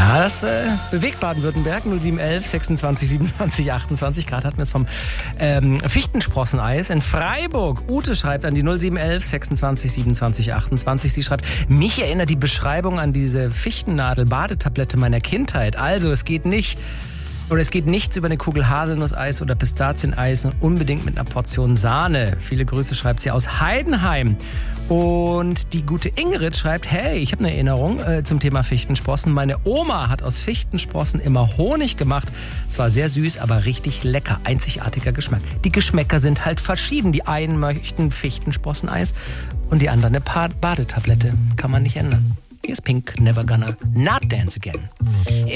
Ja, das bewegt Baden-Württemberg. 0711 26 27 28. Gerade hatten wir es vom Fichtensprosseneis in Freiburg. Ute schreibt an die 0711 26 27 28. Sie schreibt, mich erinnert die Beschreibung an diese Fichtennadel-Badetablette meiner Kindheit. Also es geht nichts über eine Kugel Haselnusseis oder Pistazieneis und unbedingt mit einer Portion Sahne. Viele Grüße schreibt sie aus Heidenheim. Und die gute Ingrid schreibt, hey, ich habe eine Erinnerung zum Thema Fichtensprossen. Meine Oma hat aus Fichtensprossen immer Honig gemacht. Es war sehr süß, aber richtig lecker. Einzigartiger Geschmack. Die Geschmäcker sind halt verschieden. Die einen möchten Fichtensprosseneis und die anderen eine Badetablette. Kann man nicht ändern. Hier ist Pink, Never Gonna Not Dance Again.